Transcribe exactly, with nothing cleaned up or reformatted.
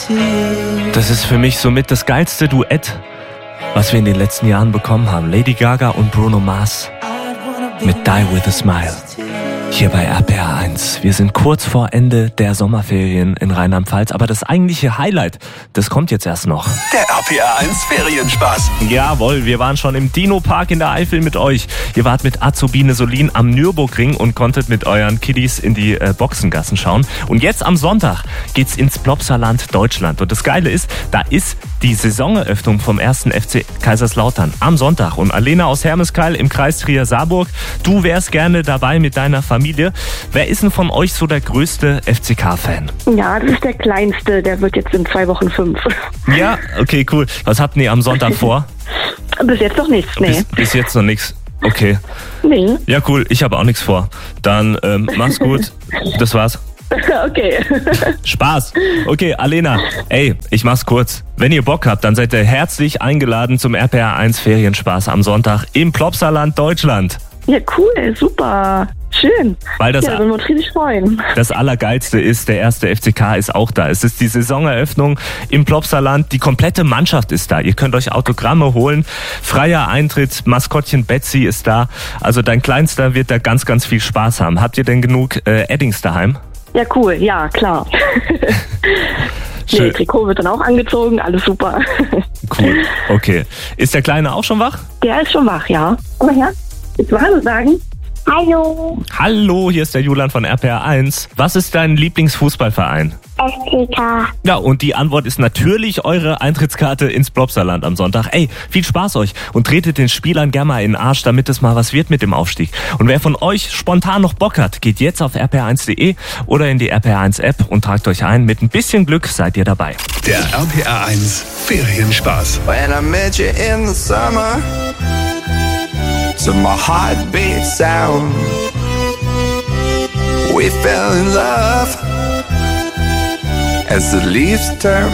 Das ist für mich somit das geilste Duett, was wir in den letzten Jahren bekommen haben. Lady Gaga und Bruno Mars mit Die With A Smile. Hier bei R P R eins. Wir sind kurz vor Ende der Sommerferien in Rheinland-Pfalz, aber das eigentliche Highlight, das kommt jetzt erst noch. Der R P R eins Ferienspaß. Jawohl, wir waren schon im Dino-Park in der Eifel mit euch. Ihr wart mit Azubine Solin am Nürburgring und konntet mit euren Kiddies in die äh, Boxengassen schauen. Und jetzt am Sonntag geht's ins Plopsaland Deutschland. Und das Geile ist, da ist die Saisoneröffnung vom ersten F C Kaiserslautern am Sonntag. Und Alena aus Hermeskeil im Kreis Trier-Saarburg, du wärst gerne dabei mit deiner Familie. Wer ist denn von euch so der größte F C K-Fan? Ja, das ist der Kleinste, der wird jetzt in zwei Wochen fünf. Ja, okay, cool. Was habt ihr am Sonntag vor? Bis jetzt noch nichts, nee. Bis, bis jetzt noch nichts. Okay. Nee. Ja, cool. Ich habe auch nichts vor. Dann ähm, mach's gut. Das war's. Okay. Spaß. Okay, Alena, ey, ich mach's kurz. Wenn ihr Bock habt, dann seid ihr herzlich eingeladen zum R P R eins Ferienspaß am Sonntag im Plopsaland Deutschland. Ja, cool, super. Schön. Weil das, ja, würden wir uns riesig freuen. Das Allergeilste ist, der erste F C K ist auch da. Es ist die Saisoneröffnung im Plopsaland. Die komplette Mannschaft ist da. Ihr könnt euch Autogramme holen. Freier Eintritt. Maskottchen Betsy ist da. Also dein Kleinster wird da ganz, ganz viel Spaß haben. Habt ihr denn genug äh, Eddings daheim? Ja, cool. Ja, klar. Schön. Nee, Trikot wird dann auch angezogen. Alles super. Cool. Okay. Ist der Kleine auch schon wach? Der ist schon wach, ja. Komm mal her. Willst du mal Hallo sagen? Hallo. Hallo, hier ist der Julian von R P R eins. Was ist dein Lieblingsfußballverein? F C K. Ja, und die Antwort ist natürlich eure Eintrittskarte ins Plopsaland am Sonntag. Ey, viel Spaß euch und tretet den Spielern gerne mal in den Arsch, damit es mal was wird mit dem Aufstieg. Und wer von euch spontan noch Bock hat, geht jetzt auf r p r eins punkt de oder in die R P R eins App und tragt euch ein. Mit ein bisschen Glück seid ihr dabei. Der R P R eins Ferienspaß. When I met you in the summer, to my heartbeat sound, we fell in love as the leaves turn